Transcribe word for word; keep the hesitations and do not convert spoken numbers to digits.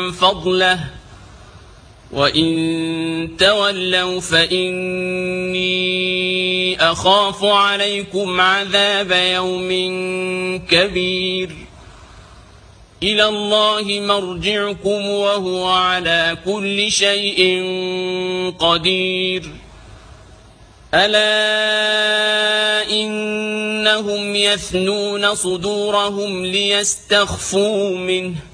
فضله وإن تولوا فإني أخاف عليكم عذاب يوم كبير إلى الله مرجعكم وهو على كل شيء قدير ألا إنهم يثنون صدورهم ليستخفوا منه